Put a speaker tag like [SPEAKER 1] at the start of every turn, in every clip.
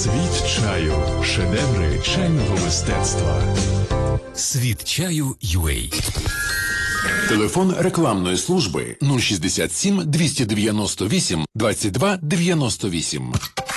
[SPEAKER 1] Світ чаю. Шедеври чайного мистецтва.
[SPEAKER 2] Світ чаю UA.
[SPEAKER 3] Телефон рекламної служби 067 298 22 98.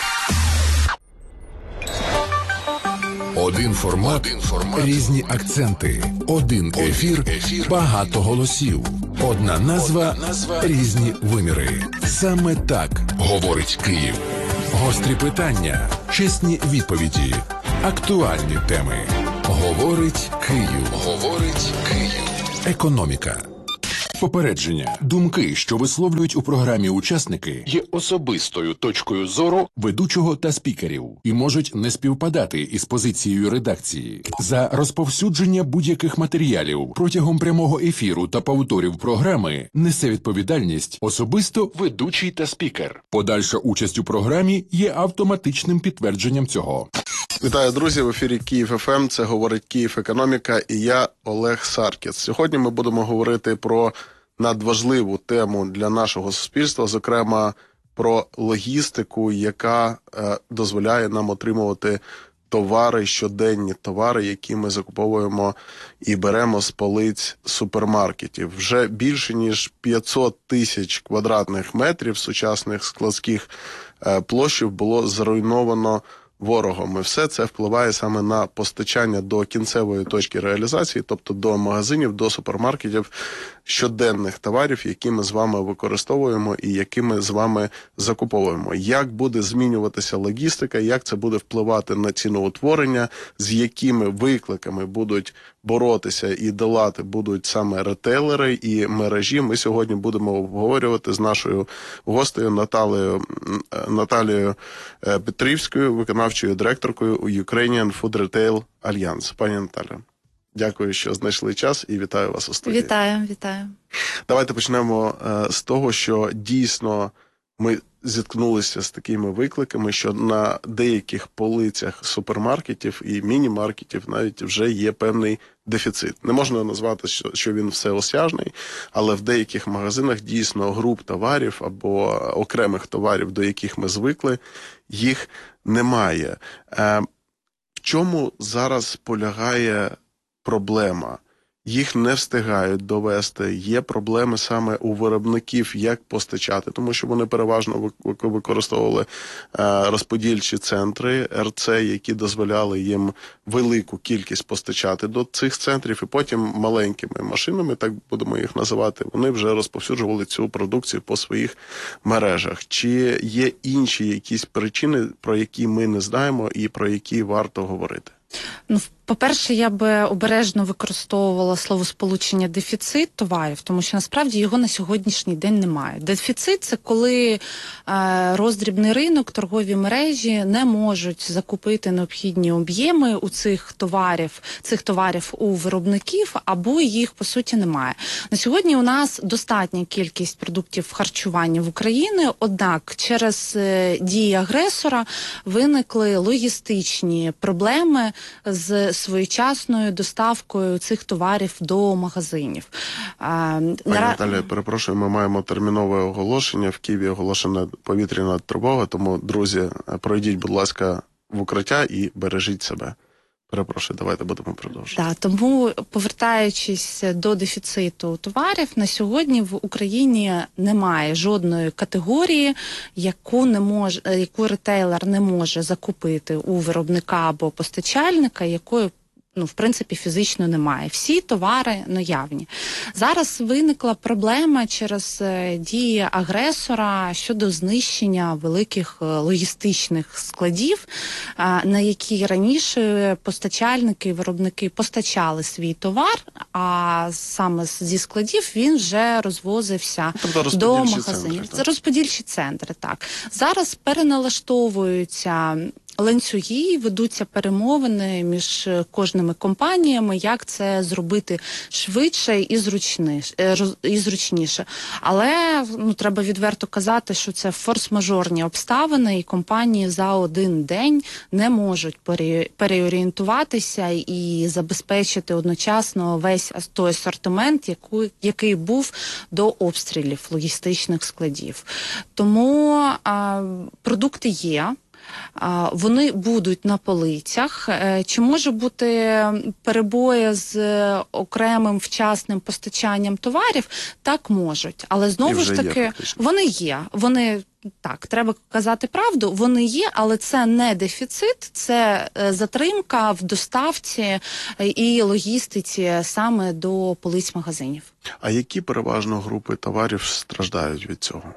[SPEAKER 3] Один формат, різні акценти, один ефір, багато голосів. Одна назва, різні виміри. Саме так говорить Київ. Гострі питання, чесні відповіді, актуальні теми. Говорить Київ. Говорить Київ. Економіка. Попередження. Думки, що висловлюють у програмі учасники, є особистою точкою зору ведучого та спікерів і можуть не співпадати із позицією редакції. За розповсюдження будь-яких матеріалів протягом прямого ефіру та повторів програми несе відповідальність особисто ведучий та спікер. Подальша участь у програмі є автоматичним підтвердженням цього.
[SPEAKER 4] Вітаю, друзі! В ефірі Київ ФМ. Це говорить Київ Економіка і я, Олег Саркіс. Сьогодні ми будемо говорити про надважливу тему для нашого суспільства, зокрема про логістику, яка дозволяє нам отримувати товари, щоденні товари, які ми закуповуємо і беремо з полиць супермаркетів. Вже більше ніж 500 тисяч квадратних метрів сучасних складських площів було зруйновано ворогом. І все це впливає саме на постачання до кінцевої точки реалізації, тобто до магазинів, до супермаркетів щоденних товарів, які ми з вами використовуємо і які ми з вами закуповуємо. Як буде змінюватися логістика, як це буде впливати на ціноутворення, з якими викликами будуть боротися і долати будуть саме ретейлери і мережі. Ми сьогодні будемо обговорювати з нашою гостею Наталією Петрівською, виконавчою директоркою Ukrainian Food Retail Alliance. Пані Наталя, дякую, що знайшли час і вітаю вас у студії.
[SPEAKER 5] Вітаю.
[SPEAKER 4] Давайте почнемо з того, що дійсно ми зіткнулися з такими викликами, що на деяких полицях супермаркетів і міні-маркетів навіть вже є певний дефіцит. Не можна назвати, що він всеосяжний, але в деяких магазинах дійсно груп товарів або окремих товарів, до яких ми звикли, їх немає. В чому зараз полягає проблема? Їх не встигають довести, є проблеми саме у виробників, як постачати, тому що вони переважно використовували розподільчі центри РЦ, які дозволяли їм велику кількість постачати до цих центрів, і потім маленькими машинами, так будемо їх називати, вони вже розповсюджували цю продукцію по своїх мережах. Чи є інші якісь причини, про які ми не знаємо і про які варто говорити?
[SPEAKER 5] По-перше, я би обережно використовувала словосполучення «дефіцит товарів», тому що насправді його на сьогоднішній день немає. Дефіцит – це коли роздрібний ринок, торгові мережі не можуть закупити необхідні об'єми у цих товарів у виробників, або їх, по суті, немає. На сьогодні у нас достатня кількість продуктів харчування в Україні, однак через дії агресора виникли логістичні проблеми з своєчасною доставкою цих товарів до магазинів.
[SPEAKER 4] Пані Наталі, перепрошую, ми маємо термінове оголошення. В Києві оголошена повітряна тривога, тому, друзі, пройдіть, будь ласка, в укриття і бережіть себе. Перепрошую, давайте будемо продовжувати.
[SPEAKER 5] Тому, повертаючись до дефіциту товарів, на сьогодні в Україні немає жодної категорії, яку ретейлер не може закупити у виробника або постачальника, якої в принципі, фізично немає. Всі товари наявні. Зараз виникла проблема через дії агресора щодо знищення великих логістичних складів, на які раніше постачальники, виробники постачали свій товар, а саме зі складів він вже розвозився до магазинів. Це розподільчі центри, так. Зараз переналаштовуються ланцюги, ведуться перемовини між кожними компаніями, як це зробити швидше і зручніше. Але треба відверто казати, що це форс-мажорні обставини, і компанії за один день не можуть переорієнтуватися і забезпечити одночасно весь той асортимент, який був до обстрілів логістичних складів. Тому продукти є. вони будуть на полицях. Чи може бути перебої з окремим вчасним постачанням товарів? Так, можуть. Але знову ж таки, вони є. Вони, так, треба казати правду, вони є, але це не дефіцит, це затримка в доставці і логістиці саме до полиць магазинів.
[SPEAKER 4] А які переважно групи товарів страждають від цього?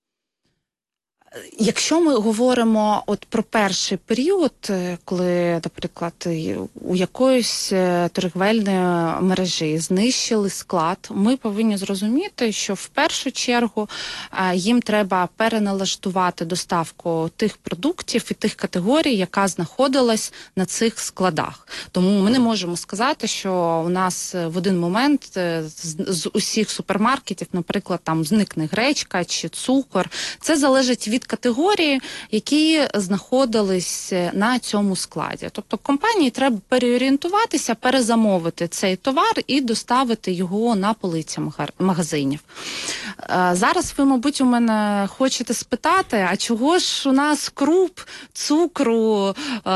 [SPEAKER 5] Якщо ми говоримо от про перший період, коли, наприклад, у якоїсь торгівельної мережі знищили склад, ми повинні зрозуміти, що в першу чергу їм треба переналаштувати доставку тих продуктів і тих категорій, яка знаходилась на цих складах. Тому ми не можемо сказати, що у нас в один момент з усіх супермаркетів, наприклад, там зникне гречка чи цукор. Це залежить від категорії, які знаходились на цьому складі. Тобто компанії треба переорієнтуватися, перезамовити цей товар і доставити його на полиці магазинів. Зараз ви, мабуть, у мене хочете спитати, а чого ж у нас круп, цукру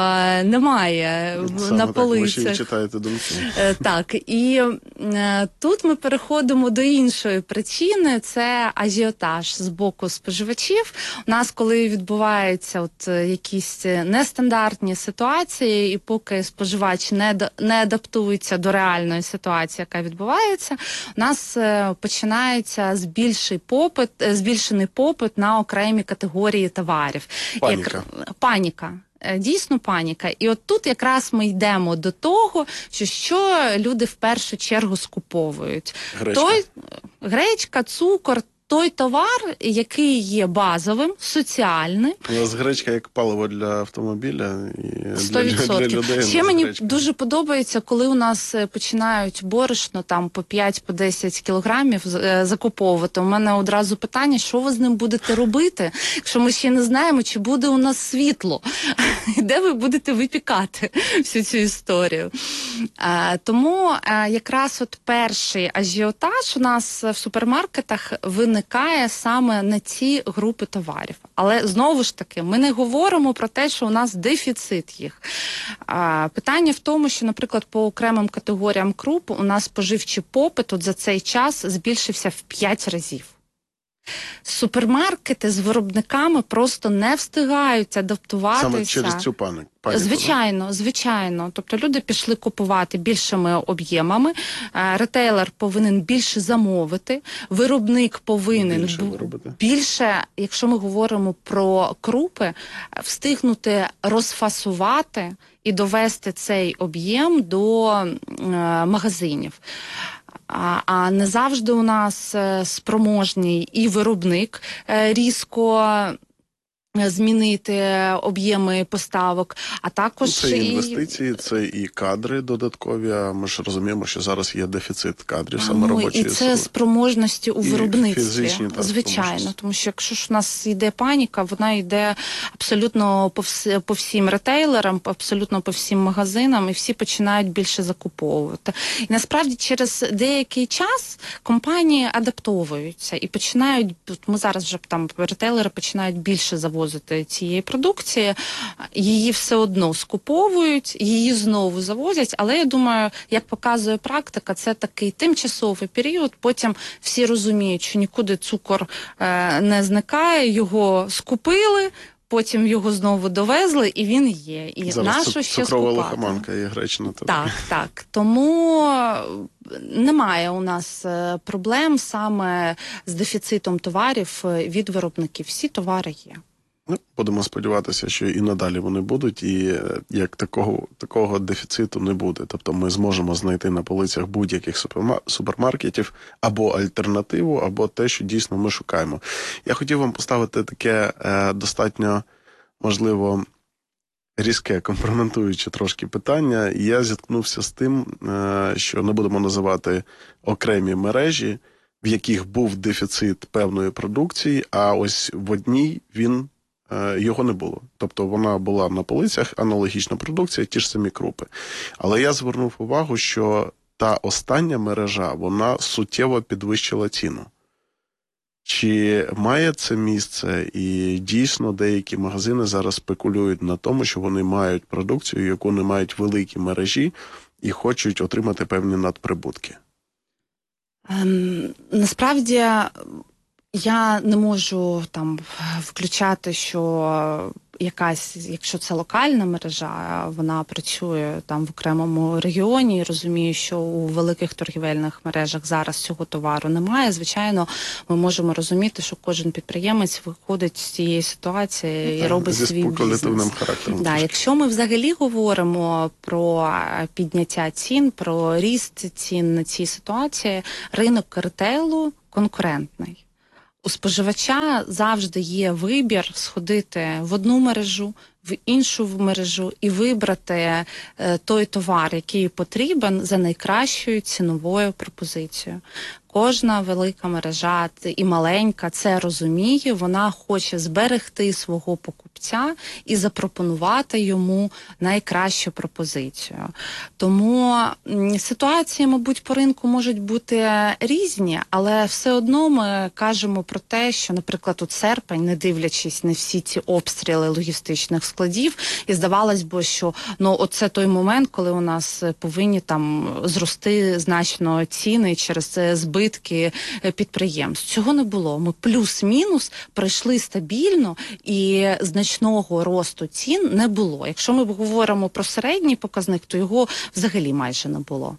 [SPEAKER 5] немає на полицях?
[SPEAKER 4] Ви ще читаєте думки.
[SPEAKER 5] Так, і тут ми переходимо до іншої причини, це ажіотаж з боку споживачів. У нас, коли відбуваються якісь нестандартні ситуації, і поки споживач не адаптується до ситуації, яка відбувається, у нас починається збільшений попит на окремі категорії товарів. Паніка. Дійсно паніка. І от тут якраз ми йдемо до того, що люди в першу чергу скуповують. Гречка, цукор, той товар, який є базовим, соціальним. У нас
[SPEAKER 4] гречка як паливо для автомобіля і
[SPEAKER 5] 100%.
[SPEAKER 4] Для людей.
[SPEAKER 5] Ще мені дуже подобається, коли у нас починають борошно там по 5-10 кілограмів закуповувати. У мене одразу питання, що ви з ним будете робити, якщо ми ще не знаємо, чи буде у нас світло, де ви будете випікати всю цю історію. Тому якраз от перший ажіотаж у нас в супермаркетах виникає саме на ці групи товарів. Але, знову ж таки, ми не говоримо про те, що у нас дефіцит їх. Питання в тому, що, наприклад, по окремим категоріям круп у нас споживчий попит от за цей час збільшився в 5 разів. Супермаркети з виробниками просто не встигають адаптуватися.
[SPEAKER 4] Саме через цю паніку.
[SPEAKER 5] Звичайно. Тобто люди пішли купувати більшими об'ємами, ретейлер повинен більше замовити, виробник повинен більше, якщо ми говоримо про крупи, встигнути розфасувати і довести цей об'єм до магазинів. А не завжди у нас спроможний і виробник різко змінити об'єми поставок, а також
[SPEAKER 4] це інвестиції, це і кадри додаткові. Ми ж розуміємо, що зараз є дефіцит кадрів саме робочої
[SPEAKER 5] сили. І це спроможності у виробництві.
[SPEAKER 4] Фізичні,
[SPEAKER 5] звичайно, тому що якщо ж у нас йде паніка, вона йде абсолютно по всім ретейлерам, абсолютно по всім магазинам, і всі починають більше закуповувати. І насправді через деякий час компанії адаптовуються і починають, ми зараз вже там ретейлери починають більше завозити цієї продукції, її все одно скуповують, її знову завозять, але я думаю, як показує практика, це такий тимчасовий період, потім всі розуміють, що нікуди цукор не зникає, його скупили, потім його знову довезли, і він є. І
[SPEAKER 4] зараз цукрова лихоманка є гречна.
[SPEAKER 5] Так. Тому немає у нас проблем саме з дефіцитом товарів від виробників. Всі товари є.
[SPEAKER 4] Будемо сподіватися, що і надалі вони будуть, і як такого дефіциту не буде. Тобто ми зможемо знайти на полицях будь-яких супермаркетів або альтернативу, або те, що дійсно ми шукаємо. Я хотів вам поставити таке достатньо, можливо, різке, компрометуюче трошки питання. Я зіткнувся з тим, що не будемо називати окремі мережі, в яких був дефіцит певної продукції, а ось в одній його не було. Тобто вона була на полицях, аналогічна продукція, ті ж самі крупи. Але я звернув увагу, що та остання мережа, вона суттєво підвищила ціну. Чи має це місце, і дійсно деякі магазини зараз спекулюють на тому, що вони мають продукцію, яку не мають великі мережі, і хочуть отримати певні надприбутки?
[SPEAKER 5] Насправді, я не можу там включати, що якщо це локальна мережа, вона працює там в окремому регіоні, і розумію, що у великих торгівельних мережах зараз цього товару немає. Звичайно, ми можемо розуміти, що кожен підприємець виходить з цієї ситуації і робить свій бізнес.
[SPEAKER 4] Характером.
[SPEAKER 5] Да, якщо ми взагалі говоримо про підняття цін, про ріст цін на цій ситуації, ринок ретейлу конкурентний. У споживача завжди є вибір сходити в одну мережу, в іншу мережу і вибрати той товар, який потрібен за найкращою ціновою пропозицією. Кожна велика мережа і маленька це розуміє, вона хоче зберегти свого покупця і запропонувати йому найкращу пропозицію. Тому ситуації, мабуть, по ринку можуть бути різні, але все одно ми кажемо про те, що, наприклад, от серпень, не дивлячись на всі ці обстріли логістичних складів, і здавалось би, що оце той момент, коли у нас повинні там зрости значно ціни через це збитки підприємств. Цього не було. Ми плюс-мінус пройшли стабільно і значного росту цін не було. Якщо ми говоримо про середній показник, то його взагалі майже не було.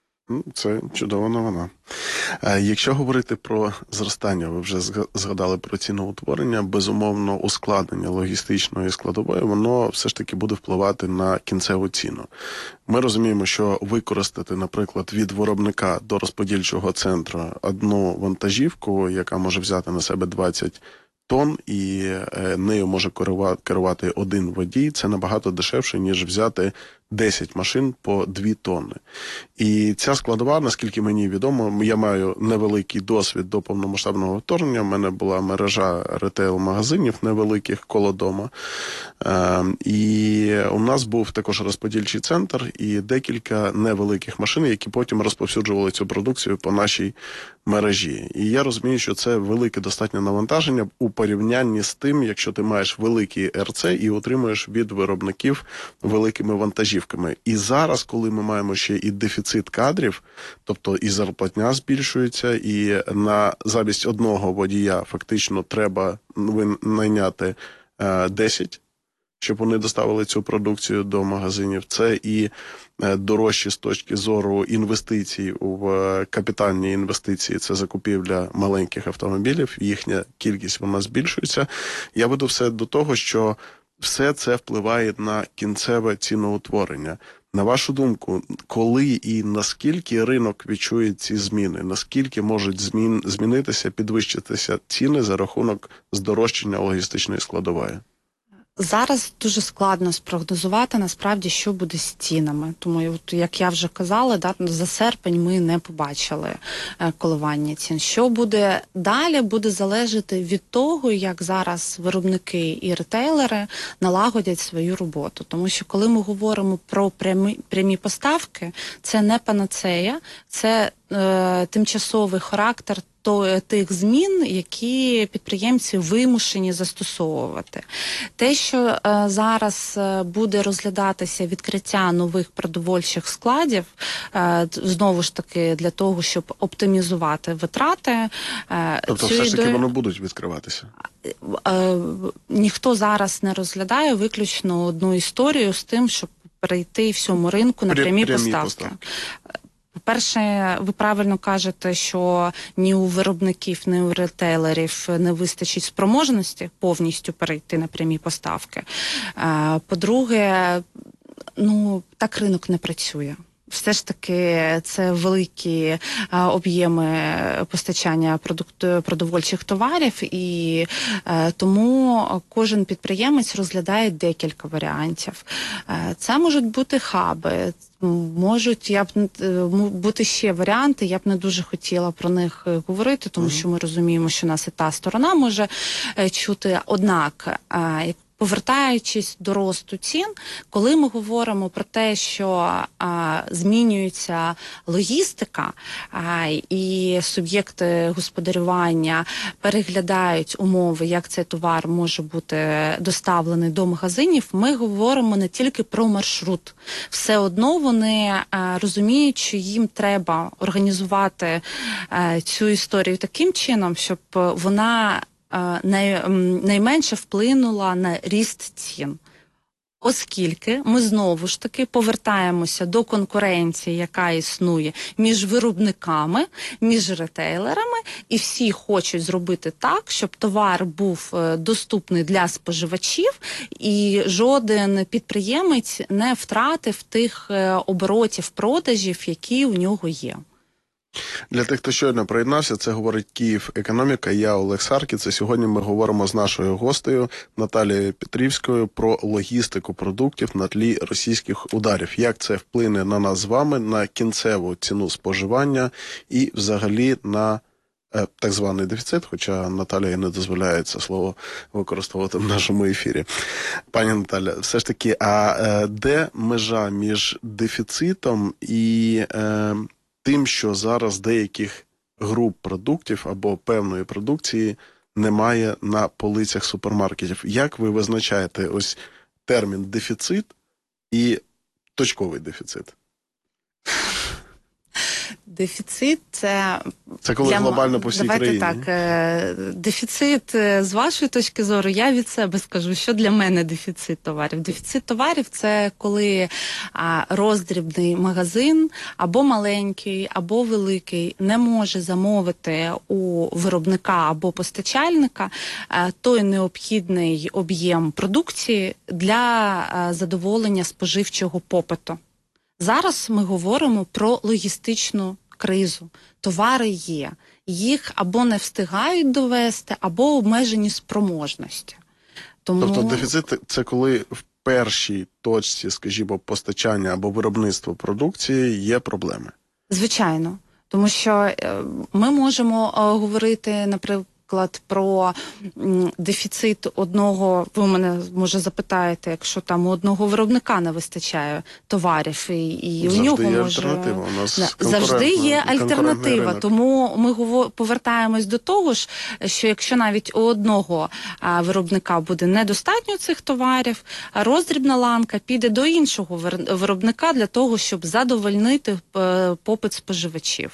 [SPEAKER 4] Це чудова новина. Якщо говорити про зростання, ви вже згадали про ціноутворення, безумовно, ускладнення логістичної складової, воно все ж таки буде впливати на кінцеву ціну. Ми розуміємо, що використати, наприклад, від виробника до розподільчого центру одну вантажівку, яка може взяти на себе 20 тонн, і нею може керувати один водій, це набагато дешевше, ніж взяти 10 машин по 2 тонни. І ця складова, наскільки мені відомо, я маю невеликий досвід до повномасштабного вторгнення, в мене була мережа ретейл-магазинів невеликих коло дома, і у нас був також розподільчий центр і декілька невеликих машин, які потім розповсюджували цю продукцію по нашій мережі. І я розумію, що це велике достатнє навантаження у порівнянні з тим, якщо ти маєш великий РЦ і отримуєш від виробників великими вантажівками. І зараз, коли ми маємо ще і дефіцит кадрів, тобто і зарплатня збільшується, і на замість одного водія фактично треба найняти 10, щоб вони доставили цю продукцію до магазинів. Це і дорожчі з точки зору інвестицій в капітальні інвестиції, це закупівля маленьких автомобілів, їхня кількість вона збільшується. Я веду все до того, що все це впливає на кінцеве ціноутворення. На вашу думку, коли і наскільки ринок відчує ці зміни? Наскільки можуть змінитися, підвищитися ціни за рахунок здорожчання логістичної складової?
[SPEAKER 5] Зараз дуже складно спрогнозувати, насправді, що буде з цінами. Тому, як я вже казала, за серпень ми не побачили коливання цін. Що буде далі, буде залежати від того, як зараз виробники і ретейлери налагодять свою роботу. Тому що, коли ми говоримо про прямі поставки, це не панацея, це тимчасовий характер тих змін, які підприємці вимушені застосовувати. Те, що зараз буде розглядатися відкриття нових продовольчих складів, знову ж таки для того, щоб оптимізувати витрати.
[SPEAKER 4] Тобто все ж таки вони будуть відкриватися?
[SPEAKER 5] Ніхто зараз не розглядає виключно одну історію з тим, щоб перейти всьому ринку на прямі поставки. По-перше, ви правильно кажете, що ні у виробників, ні у ретейлерів не вистачить спроможності повністю перейти на прямі поставки. По-друге, так ринок не працює. Все ж таки це великі об'єми постачання продовольчих товарів, і тому кожен підприємець розглядає декілька варіантів. Це можуть бути хаби, можуть бути ще варіанти, я б не дуже хотіла про них говорити, тому що ми розуміємо, що нас і та сторона може чути. Однак, повертаючись до росту цін, коли ми говоримо про те, що змінюється логістика і суб'єкти господарювання переглядають умови, як цей товар може бути доставлений до магазинів, ми говоримо не тільки про маршрут. Все одно вони розуміють, що їм треба організувати цю історію таким чином, щоб вона найменше вплинула на ріст цін. Оскільки ми знову ж таки повертаємося до конкуренції, яка існує між виробниками, між ретейлерами, і всі хочуть зробити так, щоб товар був доступний для споживачів, і жоден підприємець не втратив тих оборотів продажів, які у нього є.
[SPEAKER 4] Для тих, хто щойно приєднався, це говорить Київ економіка. Я Олег Саркіц. І сьогодні ми говоримо з нашою гостею Наталією Петрівською про логістику продуктів на тлі російських ударів. Як це вплине на нас з вами, на кінцеву ціну споживання і взагалі на так званий дефіцит, хоча Наталія не дозволяє це слово використовувати в нашому ефірі. Пані Наталя, все ж таки, де межа між дефіцитом і тим, що зараз деяких груп продуктів або певної продукції немає на полицях супермаркетів? Як ви визначаєте ось термін дефіцит і точковий дефіцит?
[SPEAKER 5] Дефіцит – це
[SPEAKER 4] коли глобально по всій країні.
[SPEAKER 5] Давайте так, дефіцит, з вашої точки зору, я від себе скажу, що для мене дефіцит товарів. Дефіцит товарів – це коли роздрібний магазин, або маленький, або великий, не може замовити у виробника або постачальника той необхідний об'єм продукції для задоволення споживчого попиту. Зараз ми говоримо про логістичну кризу. Товари є. Їх або не встигають довести, або обмежені спроможності.
[SPEAKER 4] Тобто дефіцит – це коли в першій точці, скажімо, постачання або виробництва продукції є проблеми?
[SPEAKER 5] Звичайно. Тому що ми можемо говорити, наприклад, про дефіцит одного, ви мене, може, запитаєте, якщо там у одного виробника не вистачає товарів, і у нього може...
[SPEAKER 4] альтернатива. У нас
[SPEAKER 5] завжди є альтернатива. Тому ми повертаємось до того ж, що якщо навіть у одного виробника буде недостатньо цих товарів, роздрібна ланка піде до іншого виробника для того, щоб задовольнити попит споживачів.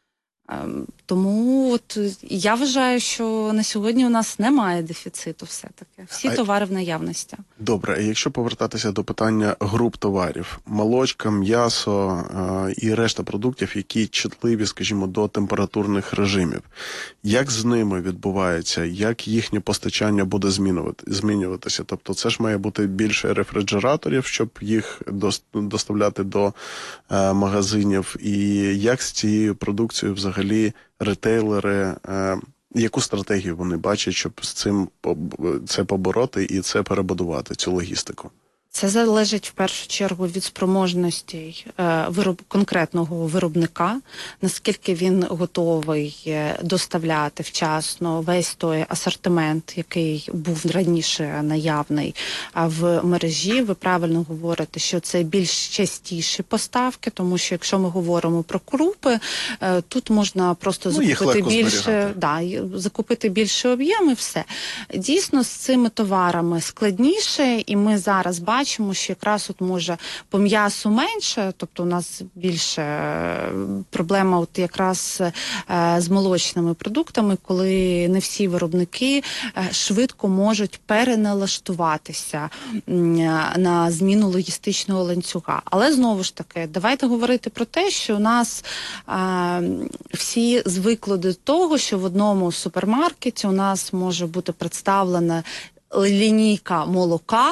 [SPEAKER 5] Тому от я вважаю, що на сьогодні у нас немає дефіциту все-таки. Всі товари в наявності.
[SPEAKER 4] Добре, а якщо повертатися до питання груп товарів, молочка, м'ясо і решта продуктів, які чутливі, скажімо, до температурних режимів, як з ними відбувається, як їхнє постачання буде змінюватися? Тобто це ж має бути більше рефрижераторів, щоб їх доставляти до магазинів, і як з цією продукцією взагалі ретейлери, яку стратегію вони бачать, щоб з цим це побороти і це перебудувати, цю логістику?
[SPEAKER 5] Це залежить в першу чергу від спроможності конкретного виробника, наскільки він готовий доставляти вчасно весь той асортимент, який був раніше наявний в мережі. Ви правильно говорите, що це більш частіші поставки, тому що якщо ми говоримо про крупи, тут можна просто закупити більше об'єм і все. Дійсно, з цими товарами складніше, і ми зараз бачимо, що якраз от може по м'ясу менше, тобто у нас більше проблема от якраз з молочними продуктами, коли не всі виробники швидко можуть переналаштуватися на зміну логістичного ланцюга. Але знову ж таки, давайте говорити про те, що у нас всі звикли до того, що в одному супермаркеті у нас може бути представлена лінійка молока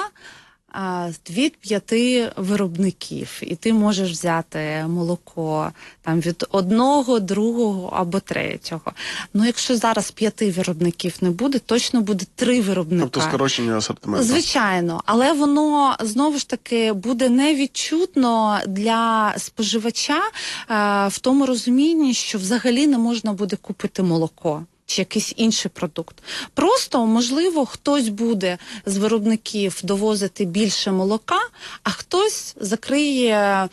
[SPEAKER 5] від 5 виробників, і ти можеш взяти молоко там від 1, 2 або 3. Ну, якщо зараз 5 виробників не буде, точно буде 3 виробника.
[SPEAKER 4] Тобто скорочення асортименту.
[SPEAKER 5] Звичайно, але воно, знову ж таки, буде невідчутно для споживача в тому розумінні, що взагалі не можна буде купити молоко. чи якийсь інший продукт. Просто, можливо, хтось буде з виробників довозити більше молока, а хтось закриє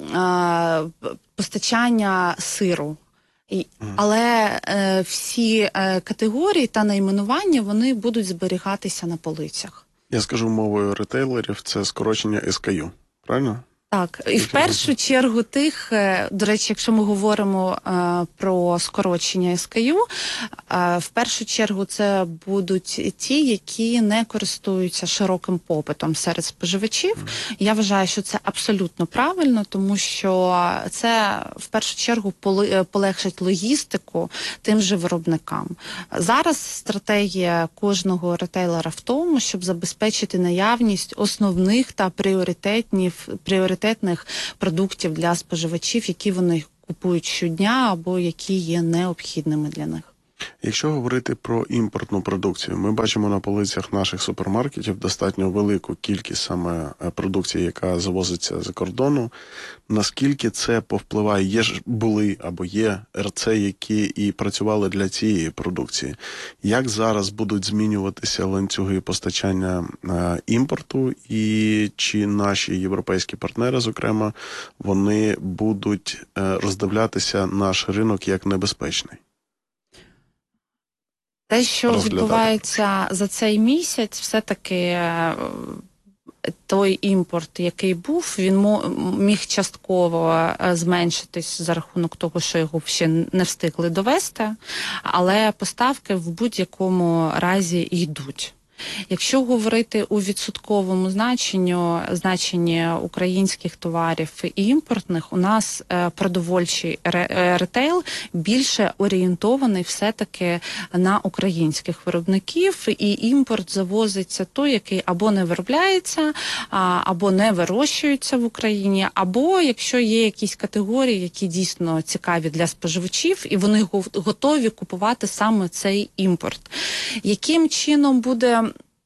[SPEAKER 5] постачання сиру. Але всі категорії та найменування, вони будуть зберігатися на полицях.
[SPEAKER 4] Я скажу мовою ретейлерів, це скорочення SKU, правильно?
[SPEAKER 5] Так, і в першу чергу тих, до речі, якщо ми говоримо про скорочення SKU, в першу чергу це будуть ті, які не користуються широким попитом серед споживачів. Я вважаю, що це абсолютно правильно, тому що це в першу чергу полегшить логістику тим же виробникам. Зараз стратегія кожного ретейлера в тому, щоб забезпечити наявність основних та пріоритетних продуктів для споживачів, які вони купують щодня або які є необхідними для них.
[SPEAKER 4] Якщо говорити про імпортну продукцію, ми бачимо на полицях наших супермаркетів достатньо велику кількість саме продукції, яка завозиться за кордону. Наскільки це повпливає? Були або є РЦ, які і працювали для цієї продукції. Як зараз будуть змінюватися ланцюги постачання імпорту, і чи наші європейські партнери, зокрема, вони будуть роздивлятися наш ринок як небезпечний?
[SPEAKER 5] Те, що відбувається за цей місяць, все-таки той імпорт, який був, він міг частково зменшитись за рахунок того, що його ще не встигли довести, але поставки в будь-якому разі йдуть. Якщо говорити у відсотковому значенні українських товарів і імпортних, у нас продовольчий ретейл більше орієнтований все-таки на українських виробників, і імпорт завозиться той, який або не виробляється, або не вирощується в Україні, або якщо є якісь категорії, які дійсно цікаві для споживачів, і вони готові купувати саме цей імпорт. Яким чином буде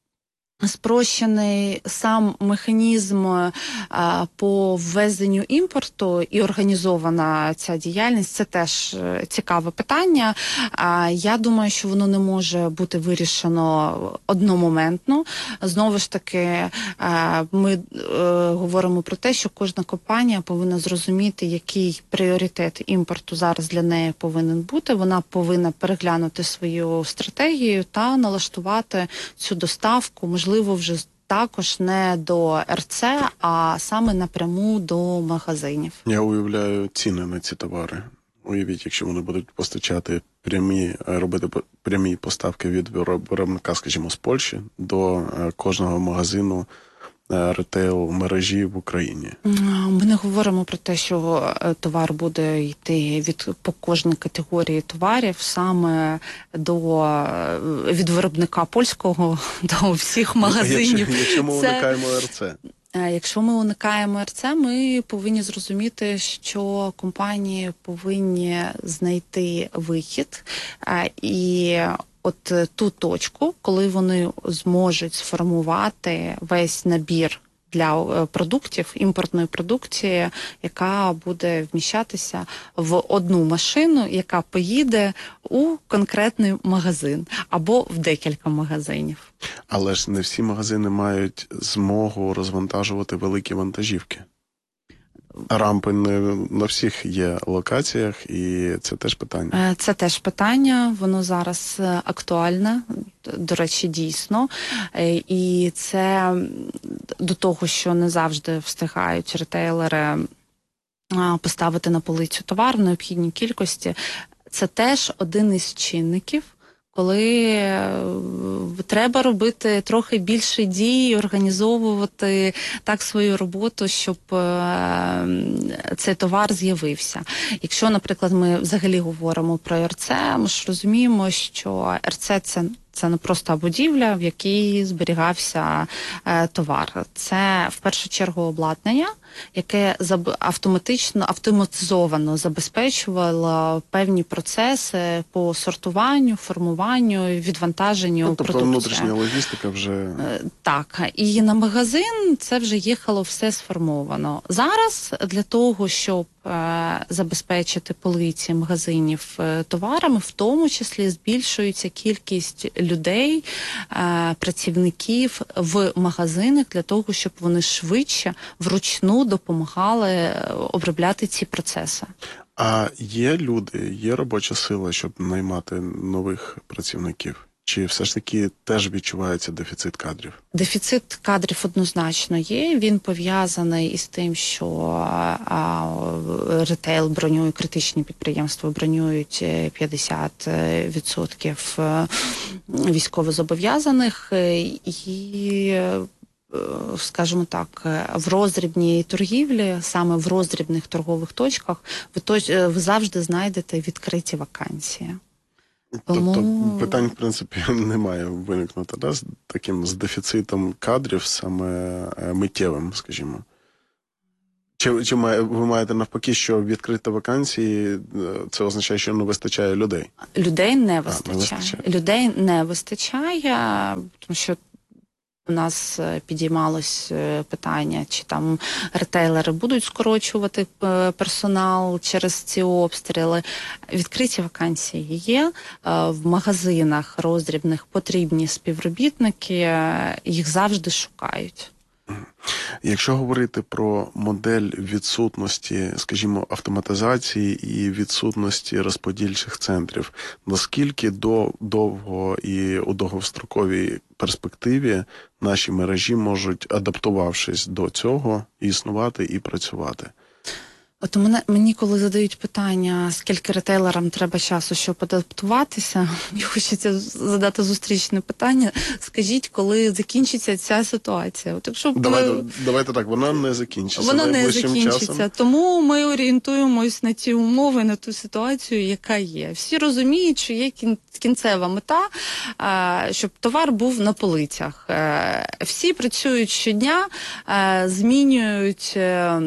[SPEAKER 5] спрощений сам механізм по ввезенню імпорту і організована ця діяльність, це теж цікаве питання. Я думаю, що воно не може бути вирішено одномоментно. Знову ж таки, ми говоримо про те, що кожна компанія повинна зрозуміти, який пріоритет імпорту зараз для неї повинен бути. Вона повинна переглянути свою стратегію та налаштувати цю доставку, можливо, вже також не до РЦ, а саме напряму до магазинів. Я
[SPEAKER 4] уявляю ціни на ці товари. Уявіть, якщо вони будуть робити прямі поставки від виробника, скажімо, з Польщі до кожного магазину ретейл-мережі в Україні.
[SPEAKER 5] Ми не говоримо про те, що товар буде йти по кожній категорії товарів саме від виробника польського до всіх магазинів.
[SPEAKER 4] Якщо ми уникаємо РЦ?
[SPEAKER 5] Якщо ми уникаємо РЦ, ми повинні зрозуміти, що компанії повинні знайти вихід і от ту точку, коли вони зможуть сформувати весь набір для продуктів, імпортної продукції, яка буде вміщатися в одну машину, яка поїде у конкретний магазин або в декілька магазинів.
[SPEAKER 4] Але ж не всі магазини мають змогу розвантажувати великі вантажівки. Рампи не на всіх є локаціях, і це теж питання.
[SPEAKER 5] Це теж питання, воно зараз актуальне, до речі, дійсно. І це до того, що не завжди встигають ретейлери поставити на полицю товар в необхідній кількості. Це теж один із чинників, коли треба робити трохи більше дій, організовувати так свою роботу, щоб цей товар з'явився. Якщо, наприклад, ми взагалі говоримо про РЦ, ми ж розуміємо, що РЦ – це не просто будівля, в якій зберігався товар. Це, в першу чергу, обладнання, яке автоматизовано забезпечувало певні процеси по сортуванню, формуванню, відвантаженню продукції.
[SPEAKER 4] Тобто внутрішня логістика вже...
[SPEAKER 5] Так. І на магазин це вже їхало все сформовано. Зараз для того, щоб забезпечити полиці магазинів товарами, в тому числі збільшується кількість людей, працівників в магазинах для того, щоб вони швидше вручну допомагали обробляти ці процеси.
[SPEAKER 4] А є люди, є робоча сила, щоб наймати нових працівників? Чи все ж таки теж відчувається дефіцит кадрів?
[SPEAKER 5] Дефіцит кадрів однозначно є. Він пов'язаний із тим, що ретейл бронює, критичні підприємства бронюють 50% військовозобов'язаних і, скажімо так, в роздрібній торгівлі, саме в роздрібних торгових точках, ви завжди знайдете відкриті вакансії.
[SPEAKER 4] Тобто питань, в принципі, не має виникнути, да? З дефіцитом кадрів, саме миттєвим, скажімо. Чи ви маєте навпаки, що відкриті вакансії, це означає, що не вистачає людей?
[SPEAKER 5] Людей не вистачає. Людей не вистачає, тому що у нас підіймалось питання, чи там ретейлери будуть скорочувати персонал через ці обстріли. Відкриті вакансії є. В магазинах роздрібних потрібні співробітники, їх завжди шукають.
[SPEAKER 4] Якщо говорити про модель відсутності, скажімо, автоматизації і відсутності розподільчих центрів, наскільки довго і у довгостроковій перспективі наші мережі можуть, адаптувавшись до цього, існувати і працювати?
[SPEAKER 5] От мені коли задають питання, скільки ретейлерам треба часу, щоб адаптуватися, мені хочеться задати зустрічне питання. Скажіть, коли закінчиться ця ситуація? От якщо
[SPEAKER 4] давайте так, вона не закінчиться.
[SPEAKER 5] Вона не закінчиться, часом. Тому ми орієнтуємось на ті умови, на ту ситуацію, яка є. Всі розуміють, що є кінцева мета, щоб товар був на полицях. Всі працюють щодня, змінюють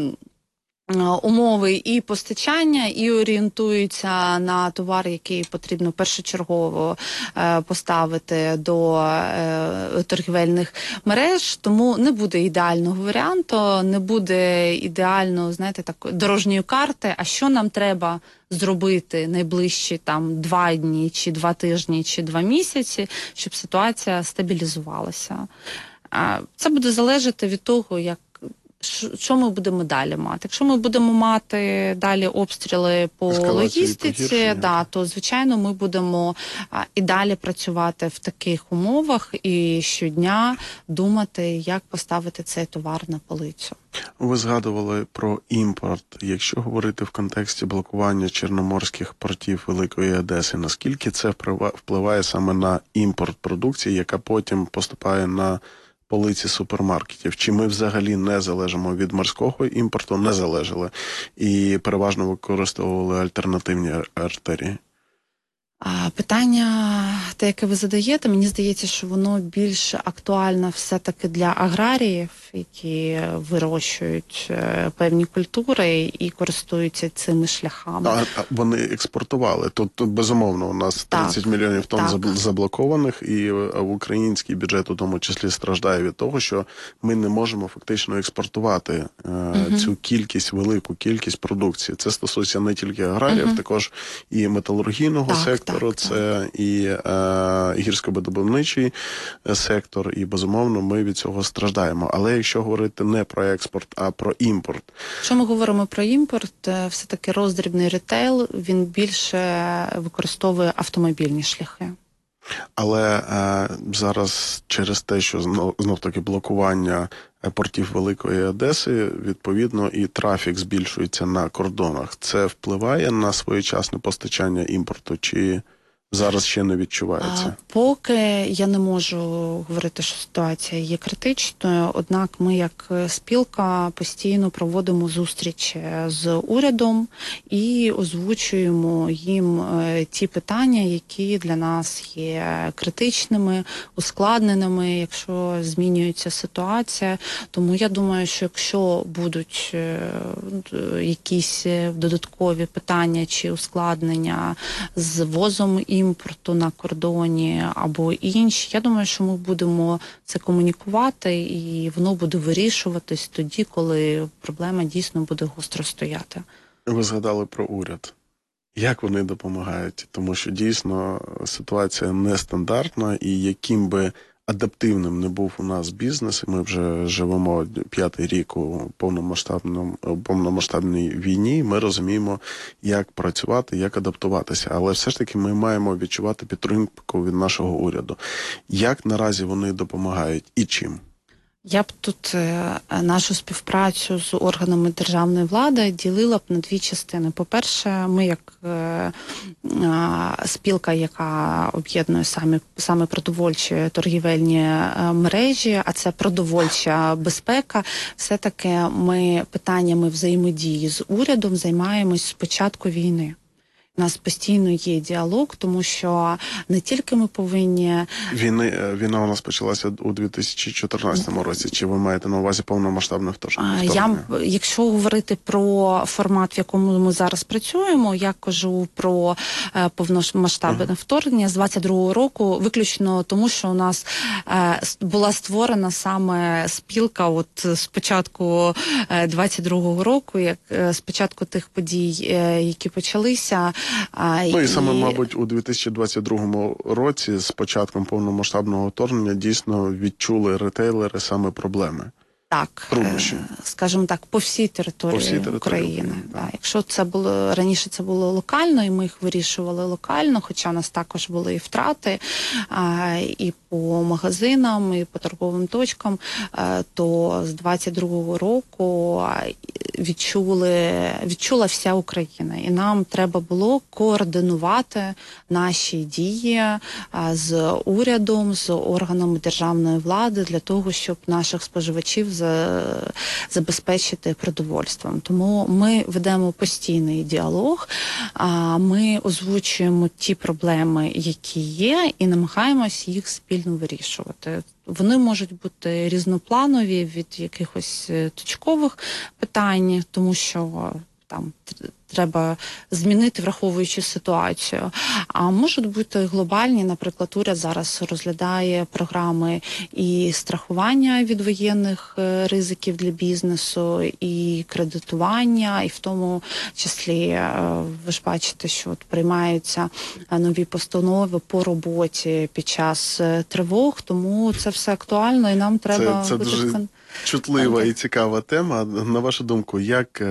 [SPEAKER 5] умови і постачання, і орієнтуються на товар, який потрібно першочергово поставити до торгівельних мереж. Тому не буде ідеального варіанту, не буде ідеально, знаєте, так, дорожньої карти, а що нам треба зробити найближчі там 2 дні, чи 2 тижні, чи 2 місяці, щоб ситуація стабілізувалася. Це буде залежати від того, що ми будемо далі мати. Якщо ми будемо мати далі обстріли по логістиці, то, звичайно, ми будемо і далі працювати в таких умовах і щодня думати, як поставити цей товар на полицю.
[SPEAKER 4] Ви згадували про імпорт. Якщо говорити в контексті блокування чорноморських портів Великої Одеси, наскільки це впливає саме на імпорт продукції, яка потім поступає на полиці супермаркетів? Чи ми взагалі не залежимо від морського імпорту, не залежали і переважно використовували альтернативні артерії?
[SPEAKER 5] Питання, те, яке ви задаєте, мені здається, що воно більш актуальне все-таки для аграріїв, які вирощують певні культури і користуються цими шляхами.
[SPEAKER 4] А вони експортували. Тут, безумовно, у нас 30 мільйонів тонн заблокованих, і український бюджет у тому числі страждає від того, що ми не можемо фактично експортувати цю велику кількість продукції. Це стосується не тільки аграріїв, також і металургійного сектору, це і гірсько-видобувничий сектор, і, безумовно, ми від цього страждаємо. Але якщо говорити не про експорт, а про імпорт.
[SPEAKER 5] Якщо ми говоримо про імпорт, все-таки роздрібний ретейл, він більше використовує автомобільні шляхи.
[SPEAKER 4] Але зараз через те, що знов-таки блокування портів Великої Одеси, відповідно, і трафік збільшується на кордонах. Це впливає на своєчасне постачання імпорту, чи зараз ще не відчувається?
[SPEAKER 5] Поки я не можу говорити, що ситуація є критичною, однак ми як спілка постійно проводимо зустрічі з урядом і озвучуємо їм ті питання, які для нас є критичними, ускладненими, якщо змінюється ситуація. Тому я думаю, що якщо будуть якісь додаткові питання чи ускладнення з ввозом імпорту на кордоні або інші, я думаю, що ми будемо це комунікувати і воно буде вирішуватись тоді, коли проблема дійсно буде гостро стояти.
[SPEAKER 4] Ви згадали про уряд. Як вони допомагають? Тому що дійсно ситуація нестандартна, і яким би адаптивним не був у нас бізнес, і ми вже живемо 5-й рік у повномасштабній війні, ми розуміємо, як працювати, як адаптуватися. Але все ж таки ми маємо відчувати підтримку від нашого уряду. Як наразі вони допомагають і чим?
[SPEAKER 5] Я б тут нашу співпрацю з органами державної влади ділила б на дві частини. По-перше, ми як спілка, яка об'єднує саме продовольчі торгівельні мережі, а це продовольча безпека, все-таки ми питаннями взаємодії з урядом займаємось з початку війни. У нас постійно є діалог, тому що не тільки ми повинні...
[SPEAKER 4] Війна у нас почалася у 2014 році. Чи ви маєте на увазі повномасштабне вторгнення?
[SPEAKER 5] Якщо говорити про формат, в якому ми зараз працюємо, я кажу про повномасштабне вторгнення з 22-го року, виключно тому, що у нас була створена саме спілка от з початку 22-го року, з початку тих подій, які почалися.
[SPEAKER 4] І саме, мабуть, у 2022 році з початком повномасштабного вторгнення дійсно відчули ретейлери саме проблеми.
[SPEAKER 5] Так,
[SPEAKER 4] труднощі.
[SPEAKER 5] Скажімо так, по всій території України. Да. Якщо це було раніше, це було локально, і ми їх вирішували локально, хоча у нас також були і втрати і по магазинам, і по торговим точкам, то з 22-го року відчула вся Україна. І нам треба було координувати наші дії з урядом, з органами державної влади для того, щоб наших споживачів забезпечити продовольством. Тому ми ведемо постійний діалог, ми озвучуємо ті проблеми, які є, і намагаємось їх спільно вирішувати. Вони можуть бути різнопланові від якихось точкових питань, тому що там треба змінити, враховуючи ситуацію. А можуть бути глобальні, наприклад, уряд зараз розглядає програми і страхування від воєнних ризиків для бізнесу, і кредитування, і в тому числі, ви ж бачите, що от приймаються нові постанови по роботі під час тривог, тому це все актуально, і нам треба...
[SPEAKER 4] Це дуже чутлива і цікава тема. На вашу думку, як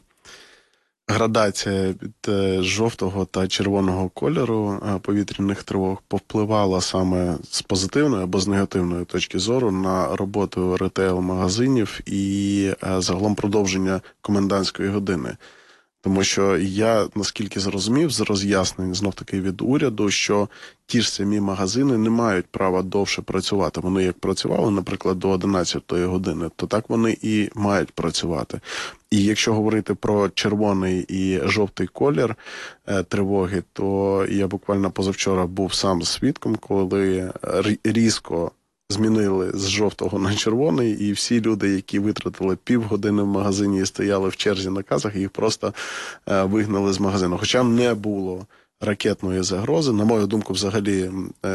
[SPEAKER 4] градація від жовтого та червоного кольору повітряних тривог повпливала саме з позитивної або з негативної точки зору на роботу ретейл-магазинів і загалом продовження комендантської години? Тому що я, наскільки зрозумів, з роз'яснень, знов-таки від уряду, що ті ж самі магазини не мають права довше працювати. Вони як працювали, наприклад, до 11-ї години, то так вони і мають працювати. І якщо говорити про червоний і жовтий колір тривоги, то я буквально позавчора був сам свідком, коли різко змінили з жовтого на червоний, і всі люди, які витратили півгодини в магазині і стояли в черзі на касах, їх просто вигнали з магазину. Хоча не було ракетної загрози. На мою думку, взагалі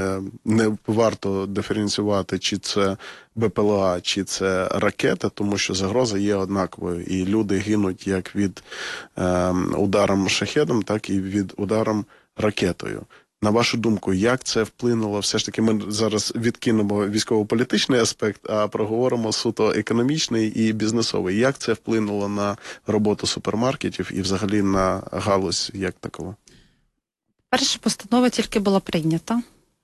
[SPEAKER 4] не варто диференціювати, чи це БПЛА, чи це ракета, тому що загроза є однаковою. І люди гинуть як від ударом шахедом, так і від ударом ракетою. На вашу думку, як це вплинуло? Все ж таки, ми зараз відкинемо військово-політичний аспект, а проговоримо суто економічний і бізнесовий. Як це вплинуло на роботу супермаркетів і взагалі на галузь як такову?
[SPEAKER 5] Перша постанова тільки була прийнята.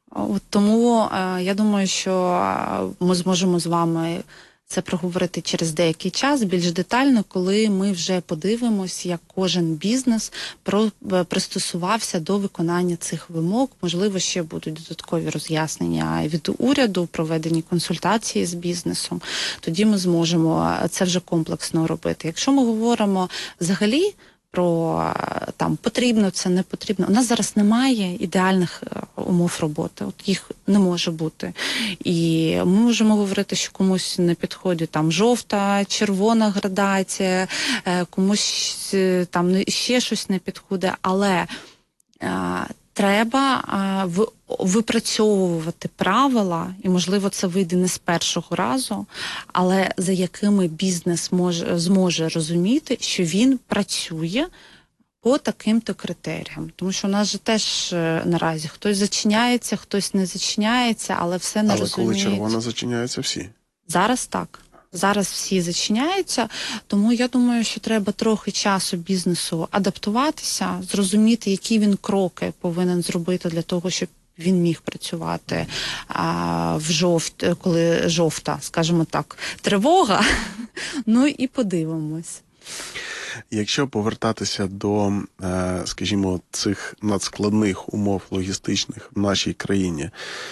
[SPEAKER 5] Тому я думаю, що ми зможемо з вами це проговорити через деякий час, більш детально, коли ми вже подивимось, як кожен бізнес пристосувався до виконання цих вимог. Можливо, ще будуть додаткові роз'яснення від уряду, проведені консультації з бізнесом. Тоді ми зможемо це вже комплексно робити. Якщо ми говоримо взагалі про там потрібно це, не потрібно. У нас зараз немає ідеальних умов роботи. От їх не може бути. І ми можемо говорити, що комусь не підходить там жовта, червона градація, комусь там ще щось не підходить, але треба випрацьовувати правила, і, можливо, це вийде не з першого разу, але за якими бізнес зможе розуміти, що він працює по таким-то критеріям. Тому що у нас же теж наразі хтось зачиняється, хтось не зачиняється, але все не розуміють.
[SPEAKER 4] Але коли червона, зачиняються всі.
[SPEAKER 5] Зараз так. Зараз всі зачиняються, тому я думаю, що треба трохи часу бізнесу адаптуватися, зрозуміти, які він кроки повинен зробити для того, щоб він міг працювати коли жовта, скажімо так, тривога. Ну і подивимось.
[SPEAKER 4] Якщо повертатися до, скажімо, цих надскладних умов логістичних в нашій країні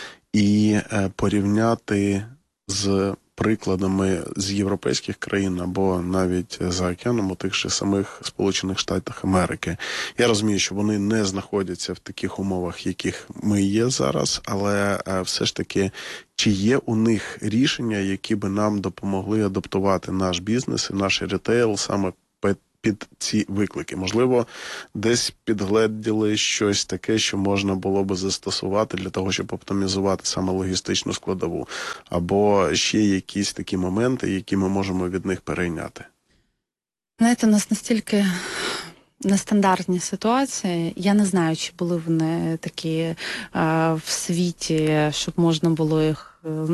[SPEAKER 4] і порівняти з прикладами з європейських країн або навіть за океаном у тих же самих Сполучених Штатах Америки. Я розумію, що вони не знаходяться в таких умовах, яких ми є зараз, але все ж таки, чи є у них рішення, які би нам допомогли адаптувати наш бізнес і наш ретейл саме під ці виклики? Можливо, десь підгледіли щось таке, що можна було би застосувати для того, щоб оптимізувати саме логістичну складову, або ще якісь такі моменти, які ми можемо від них перейняти?
[SPEAKER 5] Знаєте, у нас настільки нестандартні ситуації. Я не знаю, чи були вони такі в світі, щоб можна було їх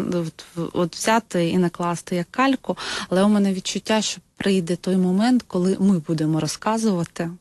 [SPEAKER 5] от взяти і накласти як кальку, але у мене відчуття, що прийде той момент, коли ми будемо розказувати,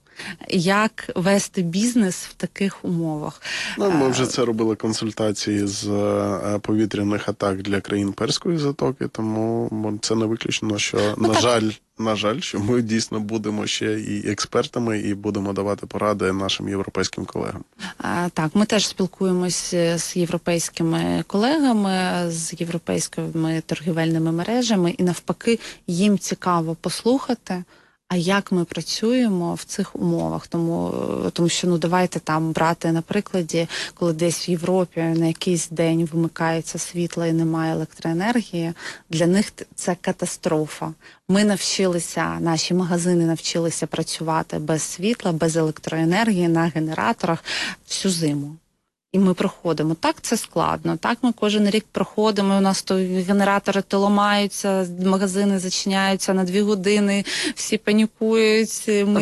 [SPEAKER 5] як вести бізнес в таких умовах.
[SPEAKER 4] Ну, ми вже це робили консультації з повітряних атак для країн Перської затоки, тому це не виключно, що, на жаль, що ми дійсно будемо ще і експертами, і будемо давати поради нашим європейським колегам.
[SPEAKER 5] Так, ми теж спілкуємося з європейськими колегами, з європейськими торгівельними мережами, і навпаки, їм цікаво послухати, а як ми працюємо в цих умовах. Тому що, давайте там брати на прикладі, коли десь в Європі на якийсь день вимикається світло і немає електроенергії, для них це катастрофа. Ми наші магазини навчилися працювати без світла, без електроенергії, на генераторах всю зиму. І ми проходимо. Так, це складно. Так, ми кожен рік проходимо, у нас то генератори то ламаються, магазини зачиняються на 2 години, всі панікують. Ми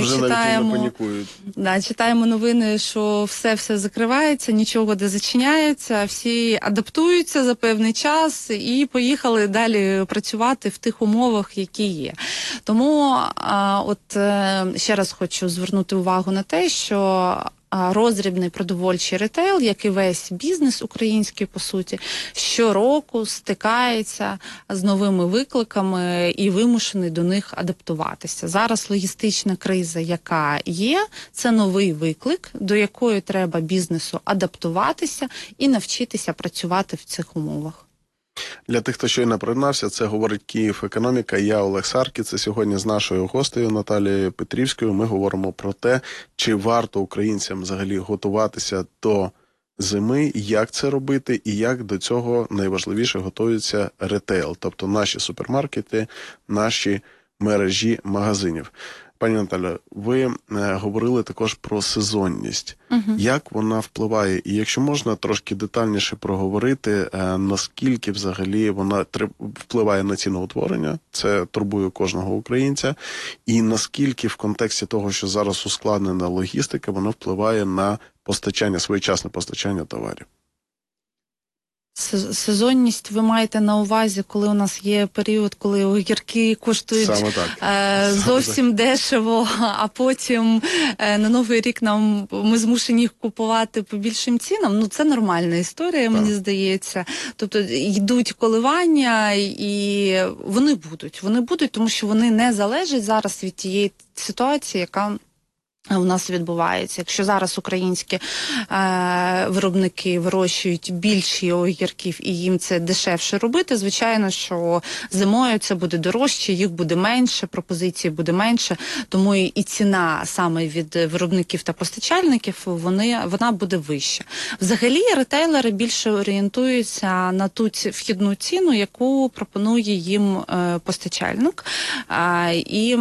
[SPEAKER 5] читаємо новини, що все закривається, нічого не зачиняється, всі адаптуються за певний час і поїхали далі працювати в тих умовах, які є. Тому ще раз хочу звернути увагу на те, що роздрібний продовольчий ретейл, як і весь бізнес український, по суті, щороку стикається з новими викликами і вимушений до них адаптуватися. Зараз логістична криза, яка є, це новий виклик, до якої треба бізнесу адаптуватися і навчитися працювати в цих умовах.
[SPEAKER 4] Для тих, хто щойно приєднався, це говорить Київ економіка. Я Олег Саркіц. І сьогодні з нашою гостею Наталією Петрівською ми говоримо про те, чи варто українцям взагалі готуватися до зими, як це робити і як до цього найважливіше готується ретейл, тобто наші супермаркети, наші мережі магазинів. Пані Наталя, ви говорили також про сезонність. Як вона впливає? І якщо можна трошки детальніше проговорити, наскільки взагалі вона впливає на ціноутворення, це турбує кожного українця, і наскільки в контексті того, що зараз ускладнена логістика, вона впливає на своєчасне постачання товарів?
[SPEAKER 5] Сезонність ви маєте на увазі, коли у нас є період, коли огірки коштують зовсім дешево, а потім на Новий рік ми змушені їх купувати по більшим цінам. Це нормальна історія, мені здається. Тобто йдуть коливання, і вони будуть, тому що вони не залежать зараз від тієї ситуації, яка у нас відбувається. Якщо зараз українські виробники вирощують більше огірків і їм це дешевше робити, звичайно, що зимою це буде дорожче, їх буде менше, пропозицій буде менше, тому і ціна саме від виробників та постачальників, вона буде вища. Взагалі, ретейлери більше орієнтуються на ту вхідну ціну, яку пропонує їм постачальник. І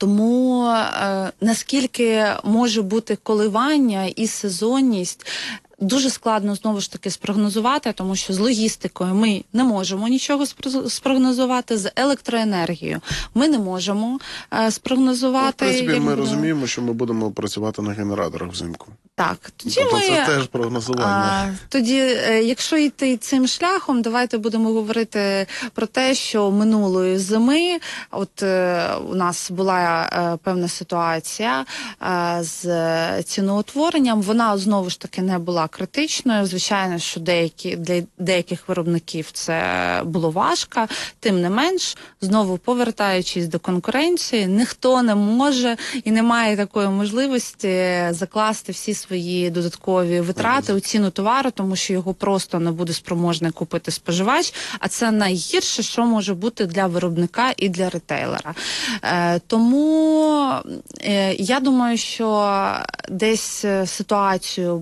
[SPEAKER 5] тому наскільки може бути коливання і сезонність, дуже складно, знову ж таки, спрогнозувати, тому що з логістикою ми не можемо нічого спрогнозувати, з електроенергією ми не можемо спрогнозувати.
[SPEAKER 4] В принципі, ми розуміємо, що ми будемо працювати на генераторах взимку.
[SPEAKER 5] Так, тоді
[SPEAKER 4] тобто
[SPEAKER 5] ми...
[SPEAKER 4] це теж прогнозування.
[SPEAKER 5] Тоді, якщо йти цим шляхом, давайте будемо говорити про те, що минулої зими, от у нас була певна ситуація з ціноутворенням, вона знову ж таки не була критичною. Звичайно, що для деяких виробників це було важко, тим не менш, знову повертаючись до конкуренції, ніхто не може і не має такої можливості закласти всі свої додаткові витрати у ціну товару, тому що його просто не буде спроможний купити споживач, а це найгірше, що може бути для виробника і для ретейлера. Тому я думаю, що десь ситуацію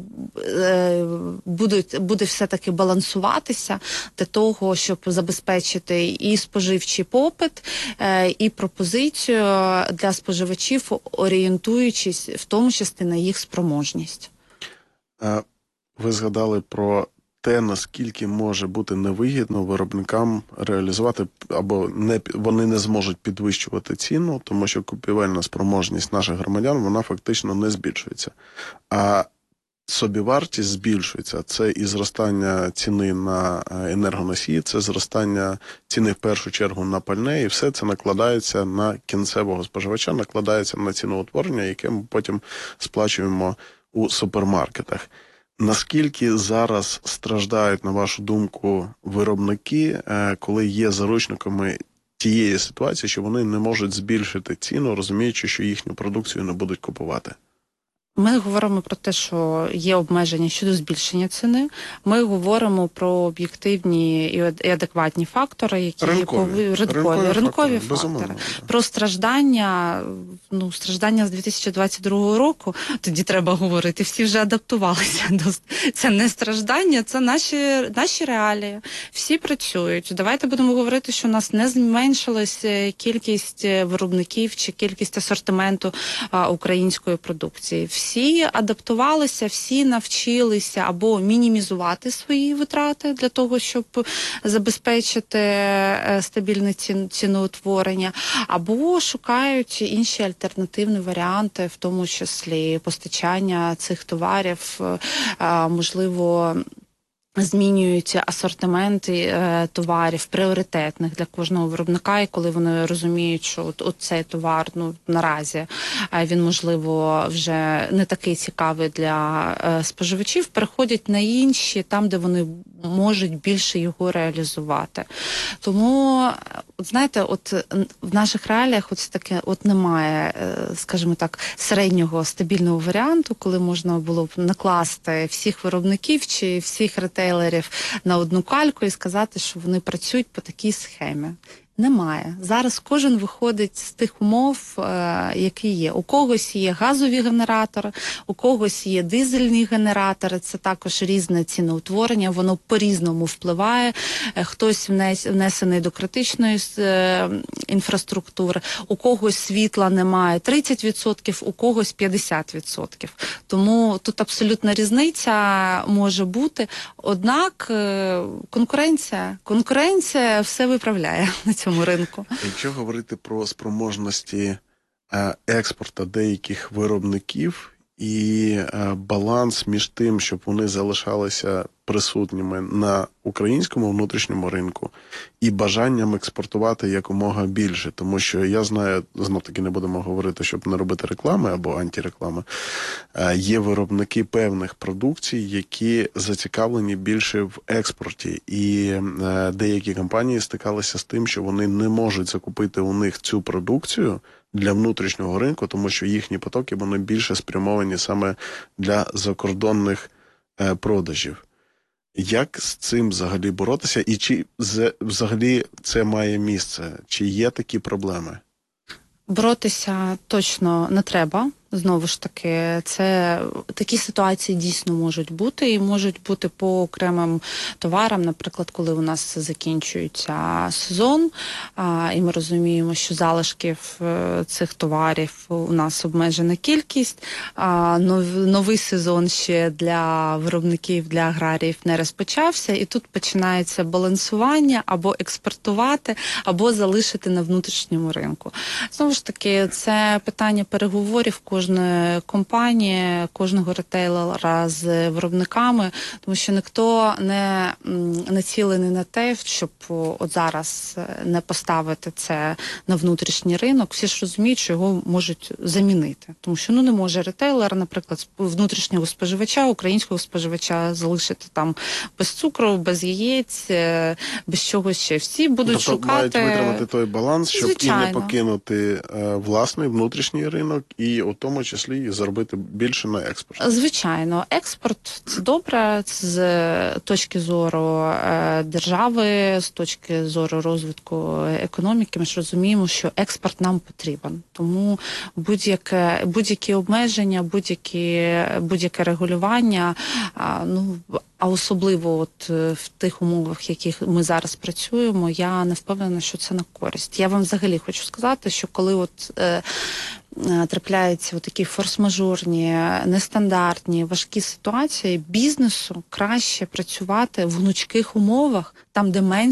[SPEAKER 5] буде все-таки балансуватися для того, щоб забезпечити і споживчий попит, і пропозицію для споживачів, орієнтуючись в тому числі на їх спроможність.
[SPEAKER 4] Ви згадали про те, наскільки може бути невигідно виробникам реалізувати, або вони не зможуть підвищувати ціну, тому що купівельна спроможність наших громадян, вона фактично не збільшується. А собівартість збільшується. Це і зростання ціни на енергоносії, це зростання ціни в першу чергу на пальне, і все це накладається на кінцевого споживача, накладається на ціноутворення, яке ми потім сплачуємо у супермаркетах. Наскільки зараз страждають, на вашу думку, виробники, коли є заручниками тієї ситуації, що вони не можуть збільшити ціну, розуміючи, що їхню продукцію не будуть купувати?
[SPEAKER 5] Ми говоримо про те, що є обмеження щодо збільшення ціни. Ми говоримо про об'єктивні і адекватні фактори, які ринкові фактори. Про страждання, страждання з 2022 року, тоді треба говорити, всі вже адаптувалися. Це не страждання, це наші реалії. Всі працюють. Давайте будемо говорити, що у нас не зменшилась кількість виробників чи кількість асортименту української продукції. Всі адаптувалися, всі навчилися або мінімізувати свої витрати для того, щоб забезпечити стабільне ціноутворення, або шукають інші альтернативні варіанти, в тому числі постачання цих товарів, можливо, змінюють асортименти товарів пріоритетних для кожного виробника, і коли вони розуміють, що от цей товар наразі він, можливо, вже не такий цікавий для споживачів, переходять на інші, там, де вони можуть більше його реалізувати. Тому, знаєте, в наших реаліях немає, скажімо так, середнього стабільного варіанту, коли можна було б накласти всіх виробників чи всіх ретейлерів на одну кальку і сказати, що вони працюють по такій схемі. Немає. Зараз кожен виходить з тих умов, які є. У когось є газові генератори, у когось є дизельні генератори, це також різне ціноутворення, воно по-різному впливає. Хтось внесений до критичної інфраструктури, у когось світла немає 30%, у когось 50%. Тому тут абсолютна різниця може бути. Однак конкуренція все виправляє на цьому ринку.
[SPEAKER 4] Якщо говорити про спроможності експорту деяких виробників і баланс між тим, щоб вони залишалися присутніми на українському внутрішньому ринку і бажанням експортувати якомога більше, тому що я знаю, знов-таки не будемо говорити, щоб не робити реклами або антиреклами, є виробники певних продукцій, які зацікавлені більше в експорті, і деякі компанії стикалися з тим, що вони не можуть закупити у них цю продукцію для внутрішнього ринку, тому що їхні потоки, вони більше спрямовані саме для закордонних продажів. Як з цим взагалі боротися? І чи взагалі це має місце? Чи є такі проблеми?
[SPEAKER 5] Боротися точно не треба Знову ж таки, це такі ситуації дійсно можуть бути, і можуть бути по окремим товарам, наприклад, коли у нас закінчується сезон, і ми розуміємо, що залишків цих товарів у нас обмежена кількість, новий сезон ще для виробників, для аграріїв не розпочався, і тут починається балансування або експортувати, або залишити на внутрішньому ринку. Знову ж таки, це питання переговорів кожної компанії, кожного ретейлера з виробниками, тому що ніхто не націлений на те, щоб от зараз не поставити це на внутрішній ринок. Всі ж розуміють, що його можуть замінити, тому що не може ретейлер, наприклад, внутрішнього споживача, українського споживача залишити там без цукру, без яєць, без чогось ще. Всі будуть шукати...
[SPEAKER 4] мають витримати той баланс, щоб
[SPEAKER 5] Звичайно.
[SPEAKER 4] і не покинути власний внутрішній ринок, і у тому числі і заробити більше на експорт.
[SPEAKER 5] Звичайно, експорт – це добре з точки зору держави, з точки зору розвитку економіки. Ми ж розуміємо, що експорт нам потрібен. Тому будь-які обмеження, будь-яке регулювання, а особливо от в тих умовах, в яких ми зараз працюємо, я не впевнена, що це на користь. Я вам взагалі хочу сказати, що коли трапляються такі форс-мажорні, нестандартні, важкі ситуації, бізнесу краще працювати в гнучких умовах, там, де менше